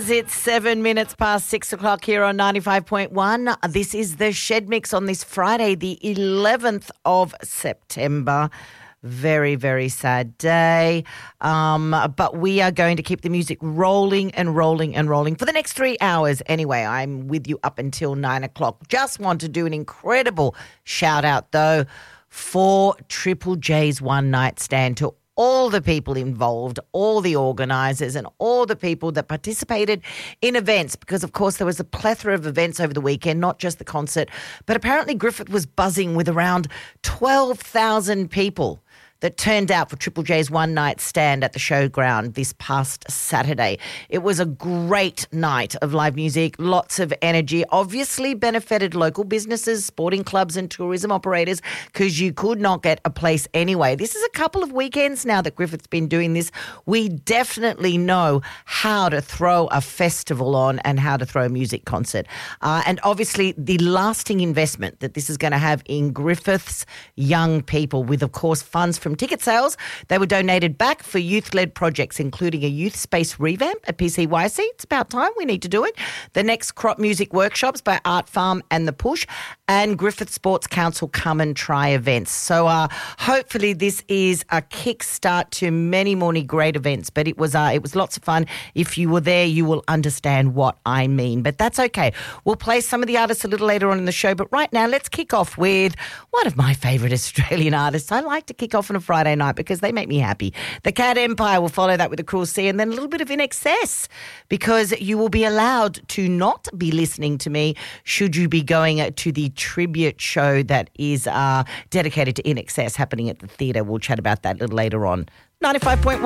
It's 7 minutes past 6 o'clock here on 95.1. This is the Shed Mix on this Friday, the 11th of September. Very, very sad day. But we are going to keep the music rolling and rolling and rolling for the next 3 hours. Anyway, I'm with you up until 9 o'clock. Just want to do an incredible shout out, though, for Triple J's One Night Stand to all the people involved, all the organisers and all the people that participated in events, because, of course, there was a plethora of events over the weekend, not just the concert, but apparently Griffith was buzzing with around 12,000 people that turned out for Triple J's One Night Stand at the showground this past Saturday. It was a great night of live music, lots of energy, obviously benefited local businesses, sporting clubs and tourism operators because you could not get a place anyway. This is a couple of weekends now that Griffith's been doing this. We definitely know how to throw a festival on and how to throw a music concert. And obviously the lasting investment that this is going to have in Griffith's young people with, of course, funds from ticket sales. They were donated back for youth-led projects, including a youth space revamp at PCYC. It's about time. We need to do it. The next crop music workshops by Art Farm and The Push, and Griffith Sports Council Come and Try events. So hopefully this is a kickstart to many more great events. But it was lots of fun. If you were there, you will understand what I mean. But that's okay. We'll play some of the artists a little later on in the show. But right now, let's kick off with one of my favourite Australian artists. I like to kick off on a Friday night because they make me happy. The Cat Empire will follow that with a Cruel Sea, and then a little bit of In Excess, because you will be allowed to not be listening to me should you be going to the tribute show that is dedicated to In Excess happening at the theatre. We'll chat about that a little later on. 95.1